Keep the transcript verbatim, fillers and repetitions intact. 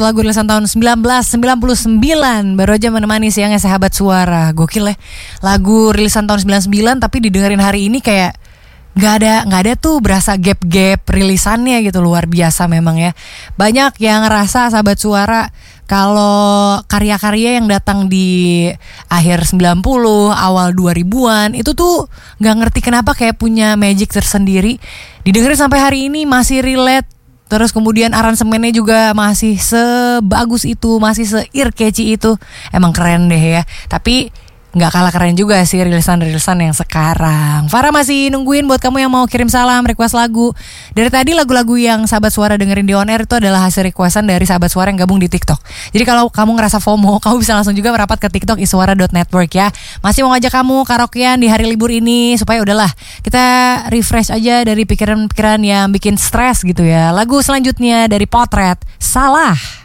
Lagu rilisan tahun sembilan belas sembilan puluh sembilan baru aja menemani siangnya Sahabat Suara. Gokil ya. Lagu rilisan tahun sembilan puluh sembilan tapi didengerin hari ini kayak nggak ada nggak ada tuh berasa gap-gap rilisannya gitu. Luar biasa memang ya. Banyak yang ngerasa Sahabat Suara kalau karya-karya yang datang di akhir sembilan puluh awal dua ribuan itu tuh nggak ngerti kenapa kayak punya magic tersendiri. Didengerin sampai hari ini masih relate. Terus kemudian aransemennya juga masih sebagus itu, masih se-ear catchy itu. Emang keren deh ya. Tapi gak kalah keren juga sih rilisan-rilisan yang sekarang. Farah masih nungguin buat kamu yang mau kirim salam, request lagu. Dari tadi lagu-lagu yang Sahabat Suara dengerin di On Air itu adalah hasil requestan dari Sahabat Suara yang gabung di TikTok. Jadi kalau kamu ngerasa FOMO, kamu bisa langsung juga merapat ke TikTok iswara dot network ya. Masih mau ngajak kamu karaokean di hari libur ini supaya udahlah kita refresh aja dari pikiran-pikiran yang bikin stres gitu ya. Lagu selanjutnya dari Potret, Salah.